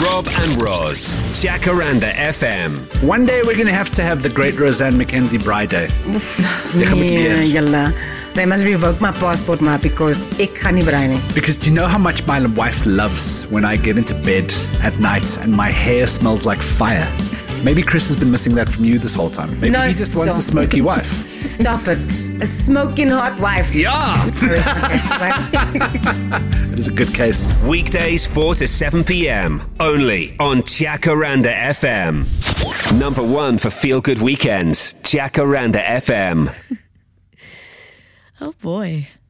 Rob and Roz. Jacaranda FM. One day we're going to have the great Roseanne McKenzie Bride Day. Nee, jalla. They must revoke my passport, ma, because ek gaan nie brei nie. Because do you know how much my wife loves when I get into bed at night and my hair smells like fire? Maybe Chris has been missing that from you this whole time. Maybe he just wants a smoky wife. Stop it. A smoking hot wife. Yeah! It is a good case. Weekdays 4 to 7 p.m. Only on Jacaranda FM. Number 1 for Feel Good Weekends. Jacaranda FM. Oh boy.